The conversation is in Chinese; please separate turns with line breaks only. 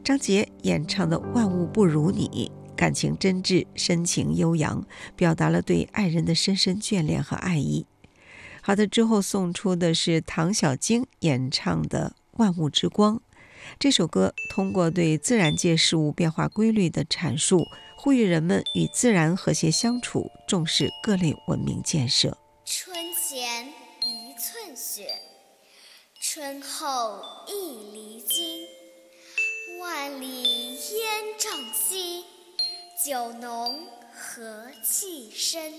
张杰演唱的《万物不如你》，感情真挚，深情悠扬，表达了对爱人的深深眷恋和爱意。好的，之后送出的是唐小晶演唱的《万物之光》。这首歌通过对自然界事物变化规律的阐述，呼吁人们与自然和谐相处，重视各类文明建设。
春前一寸雪，春后一厘金。万里烟瘴兮，酒浓和气生。